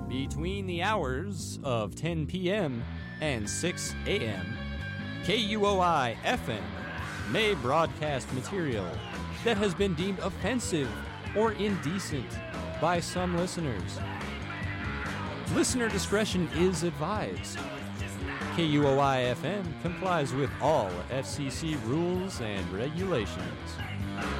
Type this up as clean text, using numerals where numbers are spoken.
Between the hours of 10 p.m. and 6 a.m., KUOI FM may broadcast material that has been deemed offensive or indecent by some listeners. Listener discretion is advised. KUOI FM complies with all FCC rules and regulations.